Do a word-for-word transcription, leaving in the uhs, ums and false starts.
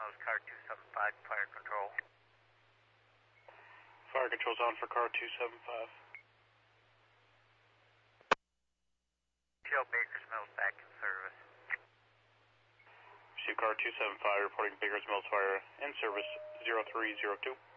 Mills, car two seven five, fire control. Fire control's on for car two seven five. Show Baker's Mills back in service. Shoot car two seven five reporting Baker's Mills fire in service zero three zero two.